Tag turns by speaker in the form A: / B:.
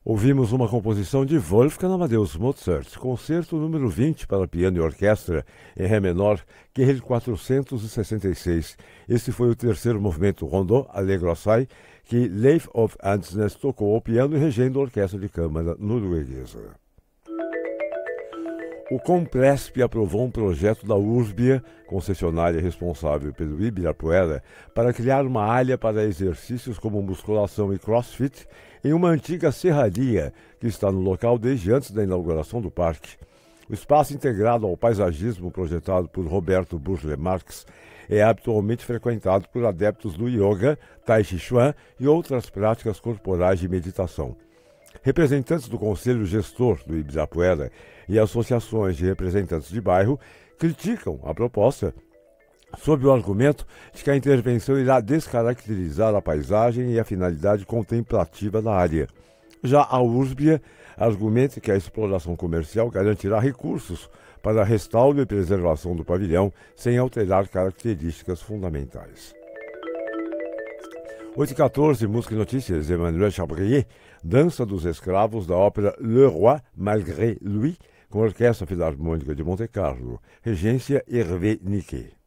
A: Ouvimos uma composição de Wolfgang Amadeus Mozart, concerto número 20 para piano e orquestra, em Ré menor, QRL 466. Esse foi o terceiro movimento rondô, Allegro assai, que Leif of Ansnes tocou ao piano e regendo a orquestra de câmara norueguesa. O Compresp aprovou um projeto da Urbia, concessionária responsável pelo Ibirapuera, para criar uma área para exercícios como musculação e crossfit em uma antiga serraria que está no local desde antes da inauguração do parque. O espaço integrado ao paisagismo projetado por Roberto Burle Marx é habitualmente frequentado por adeptos do yoga, tai chi chuan e outras práticas corporais de meditação. Representantes do Conselho Gestor do Ibirapuera e associações de representantes de bairro criticam a proposta sob o argumento de que a intervenção irá descaracterizar a paisagem e a finalidade contemplativa da área. Já a Urbia argumenta que a exploração comercial garantirá recursos para restauro e preservação do pavilhão sem alterar características fundamentais. 8h14, Música e Notícias, Emmanuel Chabrier, Dança dos Escravos da ópera Le Roi Malgré Lui, com a Orquestra Filarmônica de Monte Carlo, regência Hervé Niquet.